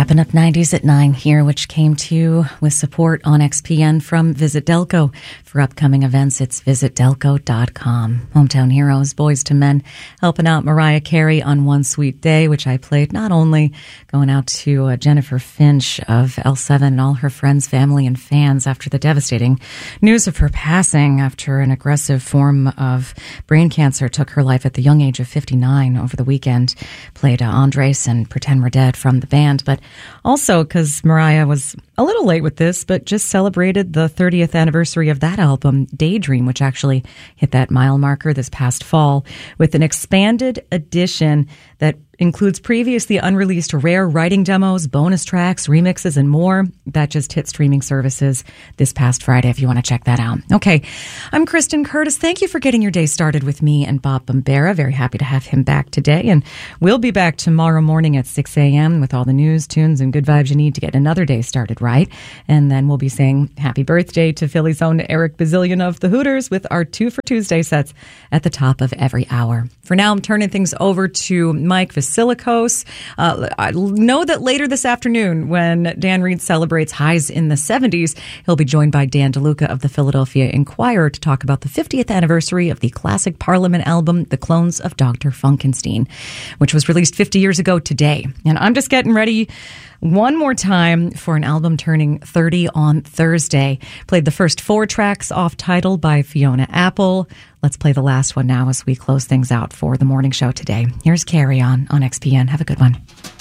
Wrapping up 90s at 9 here, which came to you with support on XPN from Visit Delco. For upcoming events, it's visitdelco.com. Hometown Heroes, Boys to Men, helping out Mariah Carey on One Sweet Day, which I played, not only going out to Jennifer Finch of L7 and all her friends, family, and fans after the devastating news of her passing after an aggressive form of brain cancer took her life at the young age of 59 over the weekend. Played Andres and Pretend We're Dead from the band, but also because Mariah was a little late with this, but just celebrated the 30th anniversary of that album, Daydream, which actually hit that mile marker this past fall with an expanded edition that includes previously unreleased rare writing demos, bonus tracks, remixes, and more. That just hit streaming services this past Friday if you want to check that out. Okay, I'm Kristen Curtis. Thank you for getting your day started with me and Bob Bombera. Very happy to have him back today. And we'll be back tomorrow morning at 6 a.m. with all the news, tunes, and good vibes you need to get another day started right. And then we'll be saying happy birthday to Philly's own Eric Bazillion of the Hooters with our 2 for Tuesday sets at the top of every hour. For now, I'm turning things over to Mike Vasilikos. I know that later this afternoon, when Dan Reed celebrates highs in the 70s, he'll be joined by Dan DeLuca of the Philadelphia Inquirer to talk about the 50th anniversary of the classic Parliament album, The Clones of Dr. Funkenstein, which was released 50 years ago today. And I'm just getting ready one more time for an album turning 30 on Thursday. Played the first 4 tracks off Tidal by Fiona Apple. Let's play the last one now as we close things out for the morning show today. Here's Carry On XPN. Have a good one.